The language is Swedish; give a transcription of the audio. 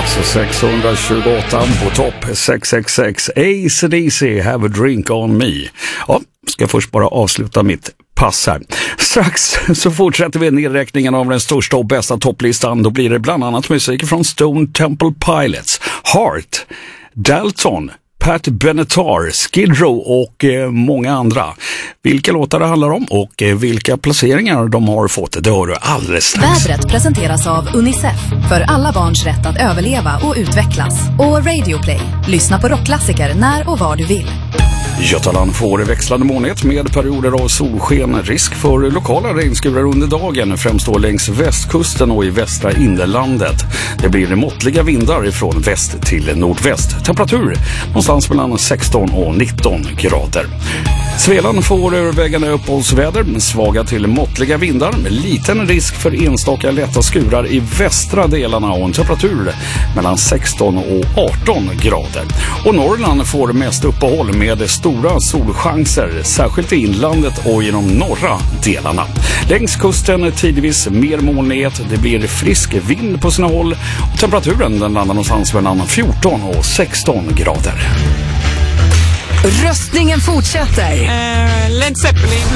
alltså 628 på topp 666. AC/DC, Have a Drink on Me. Ja, ska först bara avsluta mitt pass här. Strax så fortsätter vi nedräkningen av den största och bästa topplistan. Då blir det bland annat musik från Stone Temple Pilots, Heart, Dalton, Pat Benatar, Skid Row och många andra. Vilka låtar det handlar om och vilka placeringar de har fått, det hör du alldeles strax. Vädret presenteras av Unicef, för alla barns rätt att överleva och utvecklas. Och Radio Play, lyssna på rockklassiker när och var du vill. Götaland får växlande molnighet med perioder av solsken. Risk för lokala regnskurar under dagen, främst då längs västkusten och i västra inlandet. Det blir måttliga vindar från väst till nordväst. Temperatur någonstans mellan 16 och 19 grader. Svealand får övervägande uppehållsväder, svaga till måttliga vindar med liten risk för enstaka lätta skurar i västra delarna och en temperatur mellan 16 och 18 grader. Och Norrland får mest uppehåll med stora solchanser, särskilt i inlandet och genom norra delarna. Längs kusten tidvis mer molnighet, det blir frisk vind på sina håll och temperaturen den landar någonstans mellan 14 och 16 grader. Röstningen fortsätter. Led Zeppelin.